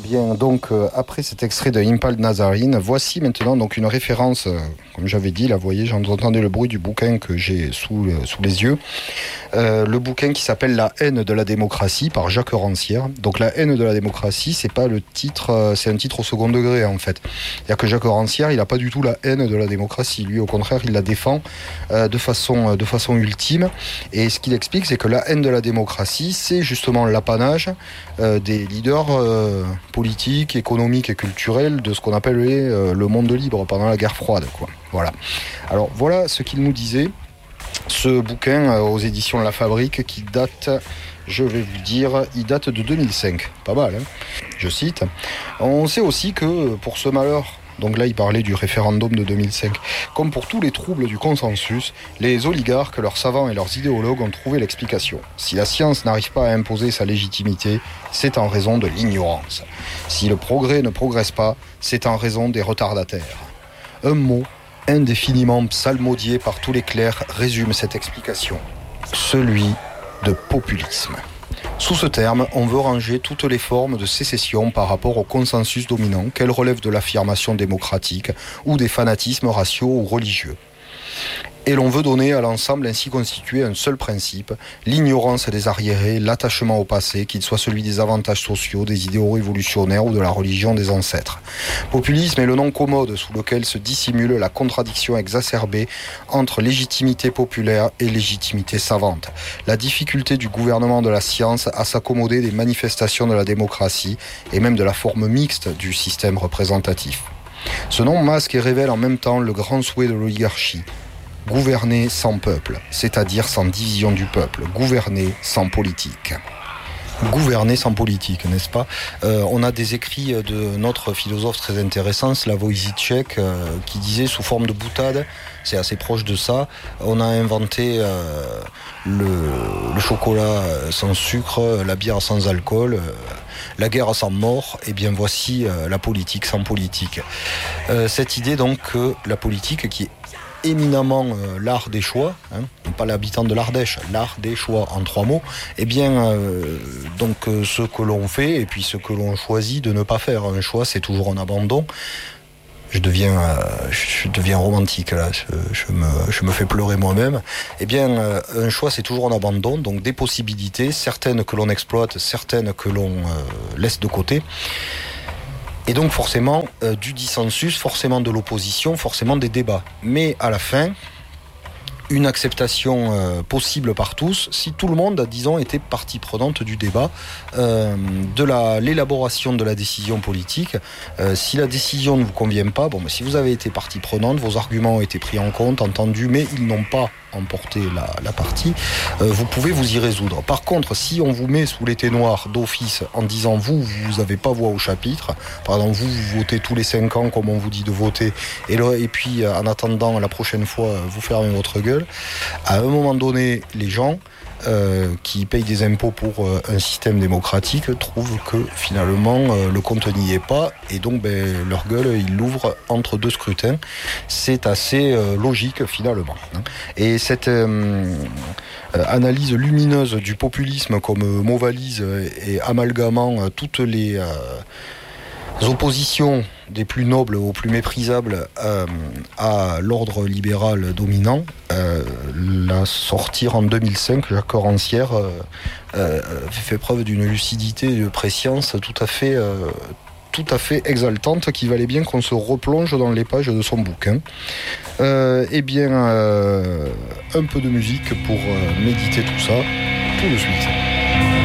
bien, donc, après cet extrait de Impaled Nazarene, voici maintenant donc une référence, comme j'avais dit, là, vous voyez, j'entendais le bruit du bouquin que j'ai sous les yeux. Le bouquin qui s'appelle La haine de la démocratie par Jacques Rancière. Donc La haine de la démocratie, c'est pas le titre, c'est un titre au second degré en fait. C'est-à-dire que Jacques Rancière, il a pas du tout la haine de la démocratie. Lui, au contraire, il la défend de façon ultime. Et ce qu'il explique, c'est que la haine de la démocratie, c'est justement l'apanage des leaders politiques, économiques et culturels de ce qu'on appelait le monde libre pendant la guerre froide, quoi. Voilà. Alors voilà ce qu'il nous disait. Ce bouquin aux éditions La Fabrique qui date, je vais vous dire, il date de 2005. Pas mal, hein. Je cite. On sait aussi que pour ce malheur, donc là il parlait du référendum de 2005, comme pour tous les troubles du consensus, les oligarques, leurs savants et leurs idéologues ont trouvé l'explication. Si la science n'arrive pas à imposer sa légitimité, c'est en raison de l'ignorance. Si le progrès ne progresse pas, c'est en raison des retardataires. Un mot indéfiniment psalmodié par tous les clercs résume cette explication. Celui de populisme. Sous ce terme, on veut ranger toutes les formes de sécession par rapport au consensus dominant, qu'elles relèvent de l'affirmation démocratique ou des fanatismes raciaux ou religieux. Et l'on veut donner à l'ensemble ainsi constitué un seul principe, l'ignorance des arriérés, l'attachement au passé, qu'il soit celui des avantages sociaux, des idéaux révolutionnaires ou de la religion des ancêtres. Populisme est le nom commode sous lequel se dissimule la contradiction exacerbée entre légitimité populaire et légitimité savante. La difficulté du gouvernement de la science à s'accommoder des manifestations de la démocratie et même de la forme mixte du système représentatif. Ce nom masque et révèle en même temps le grand souhait de l'oligarchie. Gouverner sans peuple, c'est-à-dire sans division du peuple, gouverner sans politique. Gouverner sans politique, n'est-ce pas ? On a des écrits de notre philosophe très intéressant, Slavoj Žižek, qui disait sous forme de boutade, c'est assez proche de ça, on a inventé le chocolat sans sucre, la bière sans alcool, la guerre sans mort, et bien voici la politique sans politique. Cette idée donc que la politique qui est éminemment l'art des choix, hein, pas l'habitant de l'Ardèche, l'art des choix en 3 mots, eh bien, donc ce que l'on fait et puis ce que l'on choisit de ne pas faire. Un choix, c'est toujours un abandon. Je deviens romantique là, je me fais pleurer moi-même. Eh bien, un choix, c'est toujours un abandon, donc des possibilités, certaines que l'on exploite, certaines que l'on laisse de côté. Et donc forcément du dissensus, forcément de l'opposition, forcément des débats. Mais à la fin, une acceptation possible par tous, si tout le monde, disons, était partie prenante du débat, de l'élaboration de la décision politique. Si la décision ne vous convient pas, bon, si vous avez été partie prenante, vos arguments ont été pris en compte, entendus, mais ils n'ont pas emporté la partie, vous pouvez vous y résoudre. Par contre, si on vous met sous l'été noir d'office en disant vous n'avez pas voix au chapitre, par exemple vous votez tous les 5 ans comme on vous dit de voter, et puis en attendant la prochaine fois vous fermez votre gueule, à un moment donné les gens qui payent des impôts pour un système démocratique trouvent que finalement le compte n'y est pas, et donc leur gueule ils l'ouvrent entre 2 scrutins. C'est assez logique finalement. Et cette analyse lumineuse du populisme comme mot valise et amalgamant toutes les oppositions des plus nobles aux plus méprisables à l'ordre libéral dominant, la sortir en 2005, Jacques Rancière fait preuve d'une lucidité et de préscience tout à fait exaltante, qui valait bien qu'on se replonge dans les pages de son bouquin. Eh bien, un peu de musique pour méditer tout ça, tout de suite.